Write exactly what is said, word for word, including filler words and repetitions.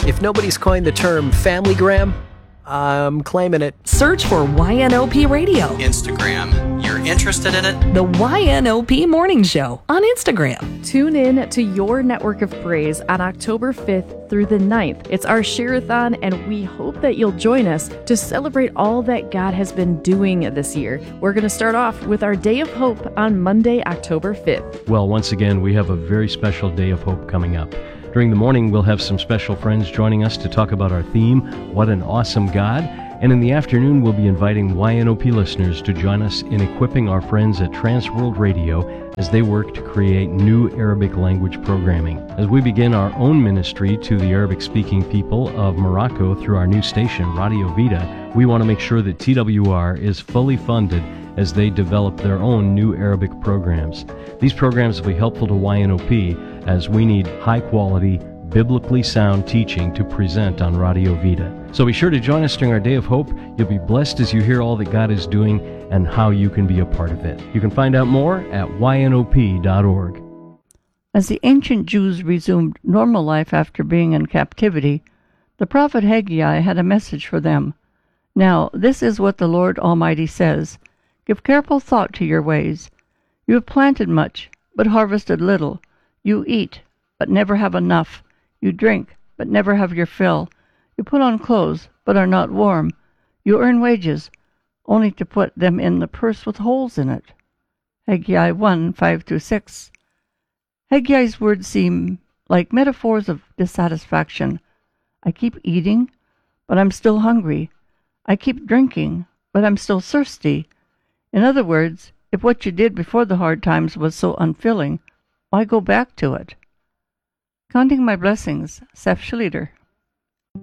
If nobody's coined the term familygram, I'm claiming it. Search for Y N O P Radio. Instagram. You're interested in it? The Y N O P Morning Show on Instagram. Tune in to your network of praise on October fifth through the ninth. It's our Share-a-thon, and we hope that you'll join us to celebrate all that God has been doing this year. We're going to start off with our Day of Hope on Monday, October fifth. Well, once again, we have a very special Day of Hope coming up. During the morning, we'll have some special friends joining us to talk about our theme, What an Awesome God. And in the afternoon, we'll be inviting Y N O P listeners to join us in equipping our friends at Transworld Radio as they work to create new Arabic language programming. As we begin our own ministry to the Arabic-speaking people of Morocco through our new station, Radio Vida, we want to make sure that T W R is fully funded as they develop their own new Arabic programs. These programs will be helpful to Y N O P as we need high-quality, biblically sound teaching to present on Radio Vida. So be sure to join us during our Day of Hope. You'll be blessed as you hear all that God is doing and how you can be a part of it. You can find out more at Y N O P dot org. As the ancient Jews resumed normal life after being in captivity, the prophet Haggai had a message for them. Now, this is what the Lord Almighty says. Give careful thought to your ways. You have planted much, but harvested little. You eat, but never have enough. You drink, but never have your fill. You put on clothes, but are not warm. You earn wages, only to put them in the purse with holes in it. Haggai one, five through six. Haggai's words seem like metaphors of dissatisfaction. I keep eating, but I'm still hungry. I keep drinking, but I'm still thirsty. In other words, if what you did before the hard times was so unfilling, why go back to it? Counting my blessings, Seth Schlieder.